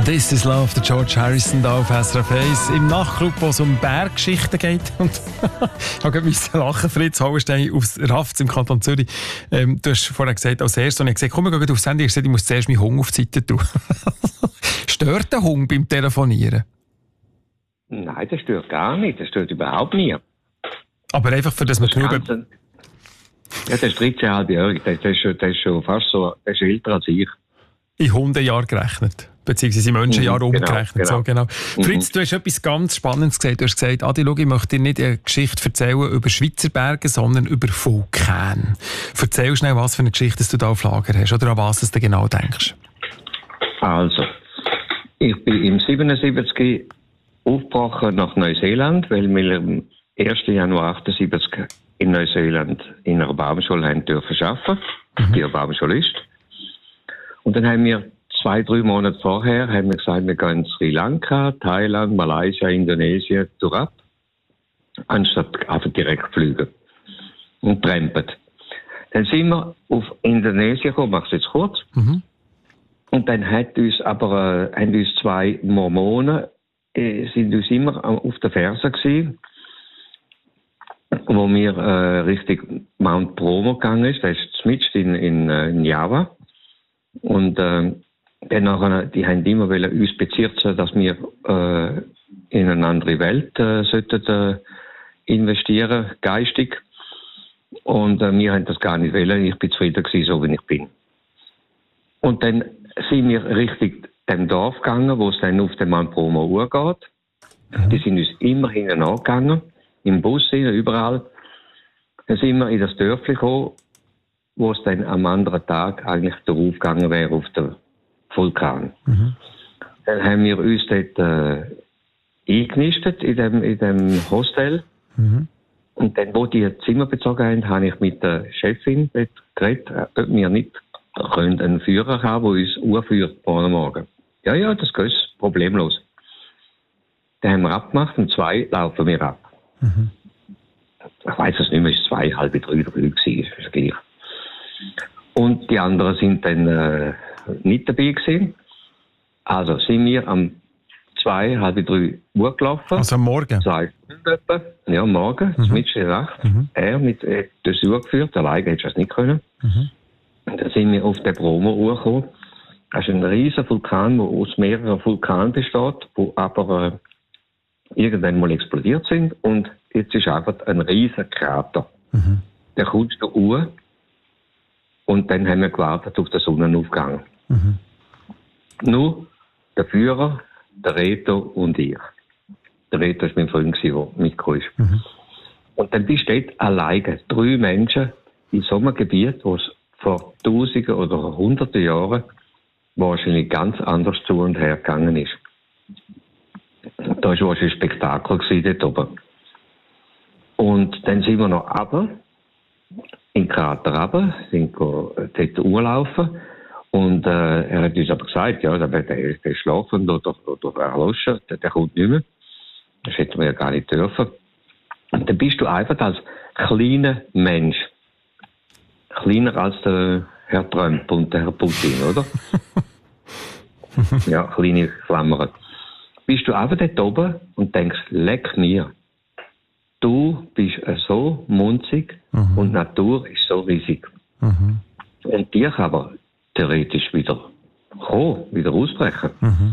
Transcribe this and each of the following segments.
This is Love, der George Harrison da auf SRF 1 im Nachtclub, wo es um Berggeschichten geht. Und ich habe gerade lachen, Fritz Hallenstein aus Rafts im Kanton Zürich. Du hast vorher gesagt, als erstes, und ich habe gesagt, komm, wir gehen aufs Handy. Ich habe gesagt, ich muss zuerst meinen Hunger auf die Seite tun. Stört der Hunger beim Telefonieren? Nein, das stört gar nicht. Das stört überhaupt nie. Aber einfach, für das man genug... Ja, der ist 13,5-jährig. Der ist schon fast so, der ist älter als ich. In Hundejahr gerechnet. Beziehungsweise in Menschenjahr umgerechnet. Genau. So, genau. Fritz, du hast etwas ganz Spannendes gesagt. Du hast gesagt, Adi, schau, ich möchte dir nicht eine Geschichte erzählen über Schweizer Berge, sondern über Vulkane. Erzähl schnell, was für eine Geschichte du da auf Lager hast oder an was du genau denkst. Also, ich bin im 77 aufgebrochen nach Neuseeland, weil wir am 1. Januar 78 in Neuseeland in einer Baumschule haben dürfen arbeiten. Ich bin ein Baumschulist. Und dann haben wir 2-3 Monate vorher haben wir gesagt, wir gehen in Sri Lanka, Thailand, Malaysia, Indonesien durch, anstatt einfach direkt fliegen und trampen. Dann sind wir auf Indonesien gekommen, mach es jetzt kurz. Und dann haben uns 2 Mormonen sind uns immer auf der Ferse gewesen, wo wir Richtung Mount Bromo gegangen ist. Das ist mitten in Java. Und dann nachher, die haben immer uns bezirzen, dass wir in eine andere Welt sollten investieren, geistig. Und wir haben das gar nicht wollen. Ich bin zufrieden gewesen, so wie ich bin. Und dann sind wir Richtung dem Dorf gegangen, wo es dann auf den Mount Bromo geht. Die sind uns immer hinten angegangen, im Bus, überall. Dann sind wir in das Dörfli gekommen, wo es dann am anderen Tag eigentlich darauf gegangen wäre, auf den Vulkan. Dann haben wir uns dort eingenistet in dem Hostel. Und dann, wo die Zimmer bezogen haben, habe ich mit der Chefin dort geredet, ob wir nicht einen Führer haben, der uns urführt morgen Morgen. Ja, das geht problemlos. Dann haben wir abgemacht, um 2 laufen wir ab. Ich weiss es nicht mehr, es war 2, halb 3 gewesen, ist gleich. Und die anderen sind dann nicht dabei gewesen. Also sind wir am 2, halb 3 Uhr gelaufen. Also am Morgen? 2 Stunden etwa. Ja, am Morgen, mitten in der Nacht. Er mit das Uhr geführt, alleine hätte ich das nicht können. Und dann sind wir auf den Bromo gekommen. Das ist ein riesiger Vulkan, der aus mehreren Vulkanen besteht, die aber irgendwann mal explodiert sind. Und jetzt ist einfach ein riesiger Krater. Der kommt da hoch. Und dann haben wir gewartet auf den Sonnenaufgang. Nur der Führer, der Reto und ich. Der Reto war mein Freund, der mitgekommen ist. Und dann bist du dort alleine, 3 Menschen in so einem Gebiet, wo es vor Tausenden oder Hunderten Jahren wahrscheinlich ganz anders zu und her gegangen ist. Da war wahrscheinlich ein Spektakel dort oben. Und dann sind wir noch runter, in den Krater runter, sind dort urlaufen. Und er hat uns aber gesagt, ja, der schlafen oder erloschen, der kommt nicht mehr. Das hätten wir ja gar nicht dürfen. Und dann bist du einfach als kleiner Mensch, kleiner als der Herr Trump und der Herr Putin, oder? Ja, kleine Klammern. Bist du einfach dort oben und denkst, leck mir. Du bist so munzig und die Natur ist so riesig. Und die kann aber theoretisch wieder kommen, wieder ausbrechen.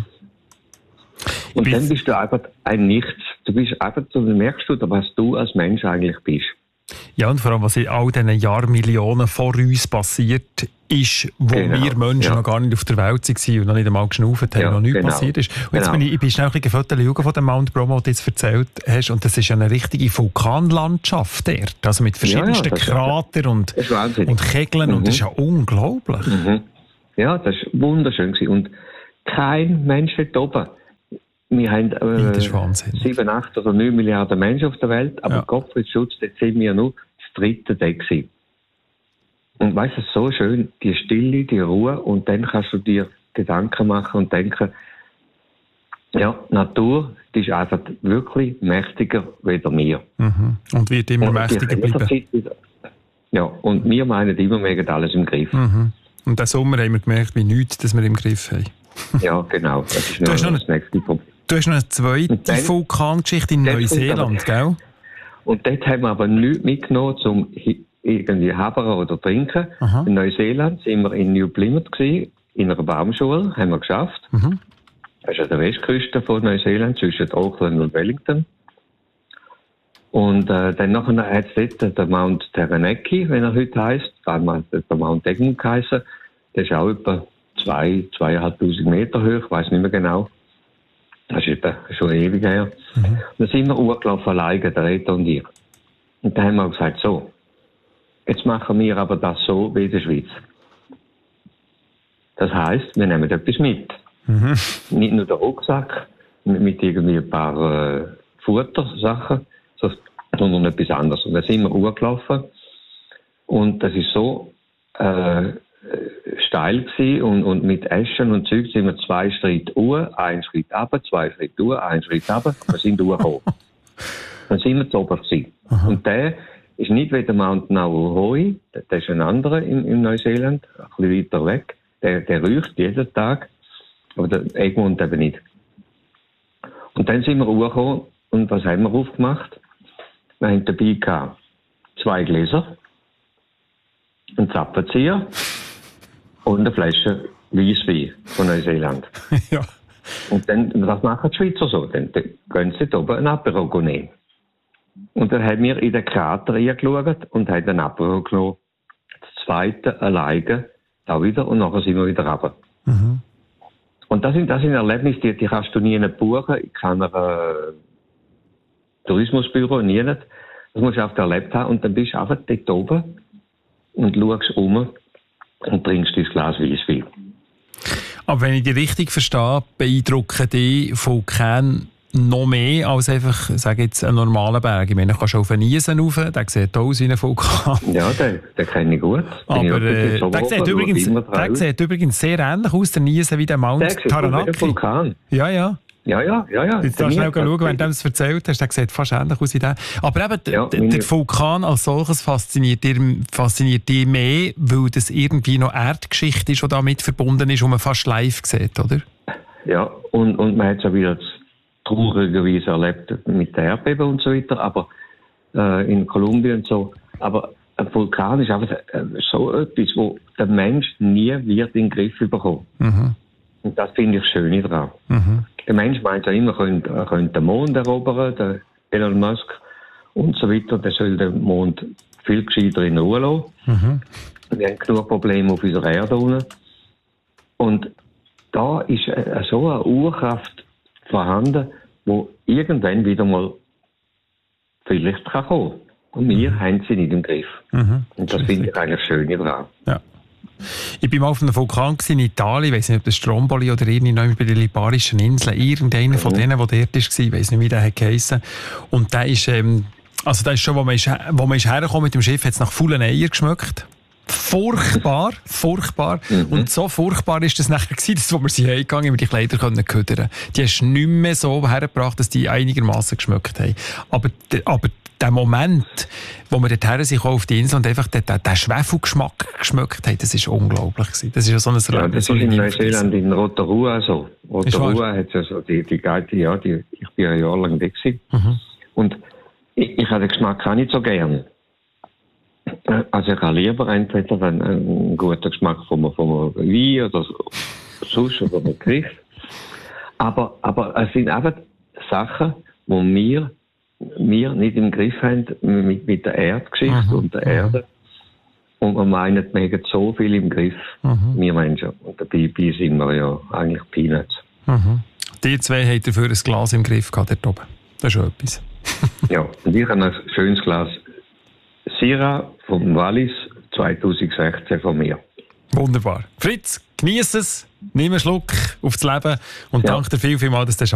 Und dann bist du einfach ein Nichts. Du merkst du, was du als Mensch eigentlich bist. Ja, und vor allem, was in all diesen Jahrmillionen vor uns passiert ist, wo wir Menschen noch gar nicht auf der Welt waren und noch nicht einmal geschnauft haben, noch nichts passiert ist. Und jetzt bin ich schnell ein bisschen von dem Mount Bromo, den du jetzt erzählt hast, und das ist ja eine richtige Vulkanlandschaft dort, also mit verschiedensten Kratern und Kegeln, und das ist ja unglaublich. Ja, das war wunderschön. Und kein Mensch dort oben. Wir haben 7, 8 oder 9 Milliarden Menschen auf der Welt, aber Gottfried Schutz, dort sind wir nur das 3. Deck gewesen. Und weißt du, so schön, die Stille, die Ruhe, und dann kannst du dir Gedanken machen und denken, ja, die Natur, die ist einfach wirklich mächtiger als wir. Und wird immer mächtiger bleiben. Ja, und wir meinen immer, wir haben alles im Griff. Und diesen Sommer haben wir gemerkt, wie nichts, dass wir im Griff haben. Ja, genau. Das ist das nächste Problem. Du hast noch eine zweite Vulkangeschichte in Neuseeland, gell? Und dort haben wir aber nichts mitgenommen, um irgendwie Habern oder trinken. Aha. In Neuseeland sind wir in New Plymouth gewesen, in einer Baumschule, haben wir geschafft. Mhm. Das ist an der Westküste von Neuseeland, zwischen Auckland und Wellington. Und dann nachher hat es dort den Mount Taranaki, wenn er heute heisst, damals hat der Mount Egmont geheissen. Der ist auch etwa 2.500 Meter hoch, ich weiss nicht mehr genau. Das ist schon ewig her. Mhm. Dann sind wir hochgelaufen alleine, der Reto und ich. Und dann haben wir gesagt, so, jetzt machen wir aber das so wie in der Schweiz. Das heisst, wir nehmen etwas mit. Mhm. Nicht nur den Rucksack mit irgendwie ein paar Futtersachen, sondern etwas anderes. Und dann sind wir hochgelaufen und das ist so steil gewesen und mit Eschen und Zeug sind wir 2 Schritte hoch, 1 Schritt runter, 2 Schritte hoch, 1 Schritt runter, wir sind hochgekommen. Dann sind wir zu oben gewesen. Und der ist nicht wie der Mount Nauruhoe, der ist ein anderer in Neuseeland, ein bisschen weiter weg. Der riecht jeden Tag, aber der Egmont eben nicht. Und dann sind wir hochgekommen und was haben wir aufgemacht? Wir haben dabei gehabt 2 Gläser, einen Zapfenzieher und eine Flasche Weisswein von Neuseeland. Ja. Und dann, was machen die Schweizer so? Dann gehen sie da oben ein Apero nehmen. Und dann haben wir in den Krater reingeschaut und haben den Apero genommen. Das zweite alleine, da wieder, und nachher sind wir wieder runter. Mhm. Und das sind Erlebnisse, die kannst du nie buchen, in keiner Tourismusbüro, nie nicht. Das musst du einfach erlebt haben und dann bist du einfach dort oben und schaust um und trinkst dein Glas Weisswein. Aber wenn ich dich richtig verstehe, beeindrucken die Vulkane noch mehr als einfach, sage jetzt, einen normalen Berg. Ich meine, du kannst auf einen Niesen rauf, der sieht aus wie ein Vulkan. Ja, den kenne ich gut. Aber der sieht übrigens sehr ähnlich aus, der Niesen, wie der Mount Taranaki. Der Vulkan. Ja, ja. Ja. Jetzt darfst du schnell schauen, wenn du es erzählt hast, der sieht fast ähnlich aus wie der. Aber eben, der Vulkan als solches fasziniert dich mehr, weil das irgendwie noch Erdgeschichte ist, die damit verbunden ist, und man fast live sieht, oder? Ja, und man hat es auch wieder traurigerweise erlebt mit der Erdbeben und so weiter, aber in Kolumbien und so. Aber ein Vulkan ist einfach so etwas, wo der Mensch nie wird in den Griff bekommen. Mhm. Und das finde ich schön daran. Mhm. Der Mensch meint ja immer, er könnte den Mond erobern, der Elon Musk und so weiter. Der soll den Mond viel gescheiter in Ruhe lassen. Mhm. Wir haben genug Probleme auf unserer Erde unten. Und da ist so eine Urkraft vorhanden, die irgendwann wieder mal vielleicht kommen kann. Und wir haben sie nicht im Griff. Mhm. Und das finde ich eigentlich schön daran. Ja. Ich war mal auf einem Vulkan in Italien, ich weiss nicht, ob das Stromboli oder irgendjemand bei den Liparischen Inseln, irgendeiner von denen, der dort war, ich weiss nicht, wie der hat geheissen. Und der ist, also der ist schon, wo man ist hergekommen mit dem Schiff, hat es nach faulen Eier geschmeckt. Furchtbar. Mhm. Und so furchtbar ist das nachher gewesen, dass, wo wir sie heimgegangen haben, die Kleider können ködern. Die hast du nicht mehr so hergebracht, dass die einigermaßen geschmeckt haben. Aber der Moment, wo wir dorthin sind auf die Insel und einfach den Schwefelgeschmack geschmeckt haben, das war unglaublich gewesen. Das ist ja so ein Erlebnis. Ja, das ist in Neuseeland, in Rotorua so. Rotorua hat ja so die Geite, ja, ich bin ein Jahr lang weg gewesen. Mhm. Und ich habe den Geschmack auch nicht so gern. Also ich habe lieber entweder einen guten Geschmack von einem Wein oder sonst oder einem Gericht. Aber es sind einfach Sachen, die wir nicht im Griff haben mit der Erdgeschichte und der Erde. Und wir meinen, wir haben so viel im Griff, wir Menschen. Und dabei sind wir ja eigentlich Peanuts. Mhm. Die zwei haben dafür ein Glas im Griff gehabt, dort oben. Das ist schon etwas. Ja, und ich habe ein schönes Glas Syrah vom Wallis 2016 von mir. Wunderbar. Fritz, genieß es, nimm einen Schluck aufs Leben und danke dir vielmals, dass du